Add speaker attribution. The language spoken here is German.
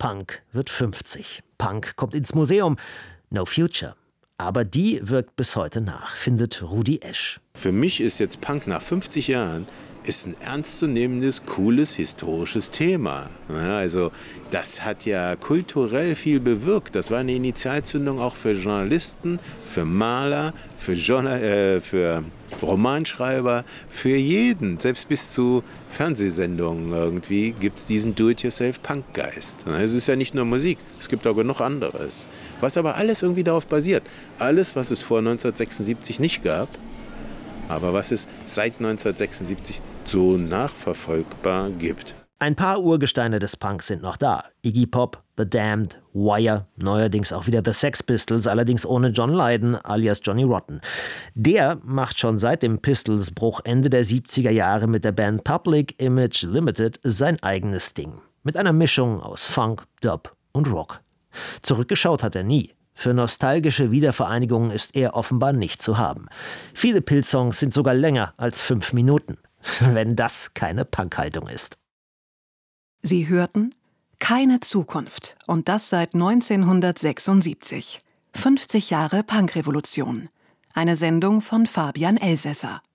Speaker 1: Punk wird 50. Punk kommt ins Museum. No Future. Aber die wirkt bis heute nach, findet Rudi Esch.
Speaker 2: Für mich ist jetzt Punk nach 50 Jahren ist ein ernstzunehmendes, cooles, historisches Thema. Ja, also das hat ja kulturell viel bewirkt. Das war eine Initialzündung auch für Journalisten, für Maler, für Romanschreiber, für jeden. Selbst bis zu Fernsehsendungen irgendwie gibt es diesen Do-it-yourself-Punk-Geist. Es ist ja nicht nur Musik, es gibt auch genug anderes. Was aber alles irgendwie darauf basiert. Alles, was es vor 1976 nicht gab, aber was es seit 1976 so nachverfolgbar gibt.
Speaker 1: Ein paar Urgesteine des Punks sind noch da. Iggy Pop, The Damned, Wire, neuerdings auch wieder The Sex Pistols, allerdings ohne John Lydon alias Johnny Rotten. Der macht schon seit dem Pistols-Bruch Ende der 70er Jahre mit der Band Public Image Limited sein eigenes Ding. Mit einer Mischung aus Funk, Dub und Rock. Zurückgeschaut hat er nie. Für nostalgische Wiedervereinigungen ist er offenbar nicht zu haben. Viele Pil-Songs sind sogar länger als 5 Minuten. Wenn das keine Punk-Haltung ist.
Speaker 3: Sie hörten Keine Zukunft. Und das seit 1976. 50 Jahre Punkrevolution. Eine Sendung von Fabian Elsässer.